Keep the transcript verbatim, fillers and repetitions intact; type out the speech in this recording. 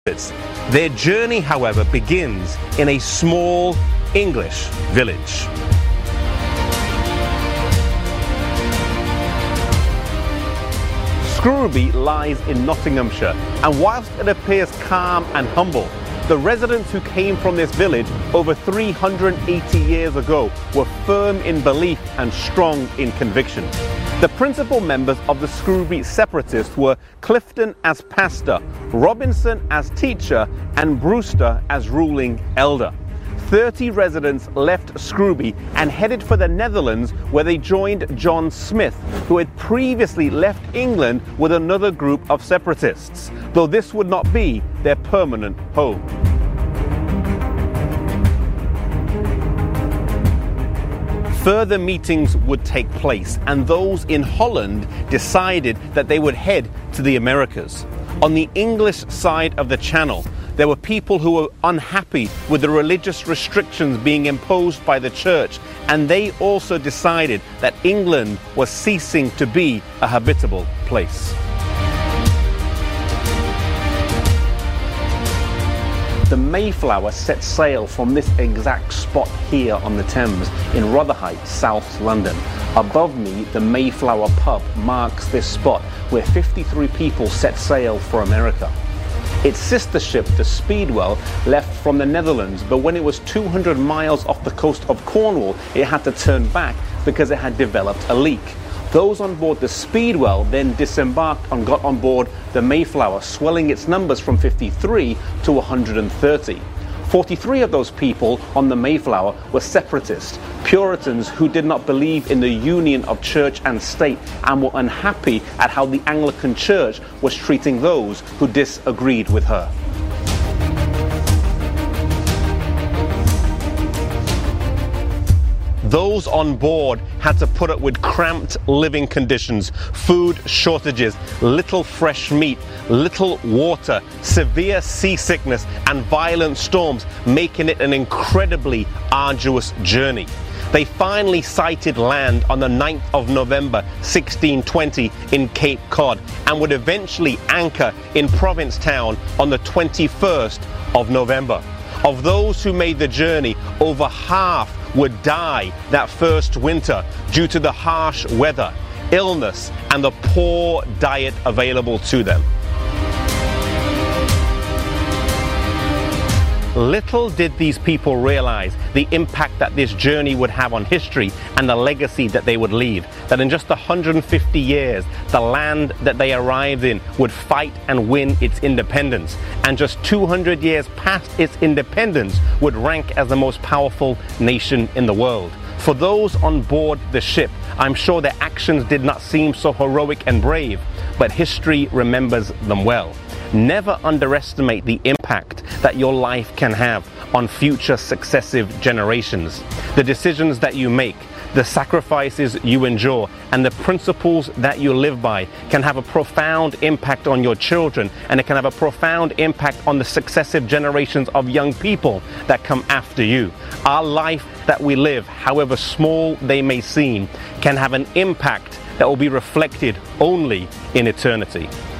Their journey, however, begins in a small English village. Scrooby lies in Nottinghamshire, and whilst it appears calm and humble, the residents who came from this village over three hundred eighty years ago were firm in belief and strong in conviction. The principal members of the Scrooby separatists were Clifton as pastor, Robinson as teacher, and Brewster as ruling elder. thirty residents left Scrooby and headed for the Netherlands, where they joined John Smith, who had previously left England with another group of separatists, though this would not be their permanent home. Further meetings would take place, and those in Holland decided that they would head to the Americas. On the English side of the Channel, there were people who were unhappy with the religious restrictions being imposed by the church, and they also decided that England was ceasing to be a habitable place. The Mayflower set sail from this exact spot here on the Thames in Rotherhithe, South London. Above me, the Mayflower pub marks this spot where fifty-three people set sail for America. Its sister ship, the Speedwell, left from the Netherlands, but when it was two hundred miles off the coast of Cornwall, it had to turn back because it had developed a leak. Those on board the Speedwell then disembarked and got on board the Mayflower, swelling its numbers from fifty-three to one hundred thirty. forty-three of those people on the Mayflower were separatists, Puritans who did not believe in the union of church and state and were unhappy at how the Anglican Church was treating those who disagreed with her. Those on board had to put up with cramped living conditions, food shortages, little fresh meat, little water, severe seasickness, and violent storms, making it an incredibly arduous journey. They finally sighted land on the ninth of November sixteen twenty in Cape Cod and would eventually anchor in Provincetown on the twenty-first of November. Of those who made the journey, over half would die that first winter due to the harsh weather, illness, and the poor diet available to them. Little did these people realize the impact that this journey would have on history and the legacy that they would leave. That in just one hundred fifty years, the land that they arrived in would fight and win its independence. And just two hundred years past its independence would rank as the most powerful nation in the world. For those on board the ship, I'm sure their actions did not seem so heroic and brave, but history remembers them well. Never underestimate the impact that your life can have on future successive generations. The decisions that you make, the sacrifices you endure, and the principles that you live by can have a profound impact on your children, and it can have a profound impact on the successive generations of young people that come after you. Our life that we live, however small they may seem, can have an impact that will be reflected only in eternity.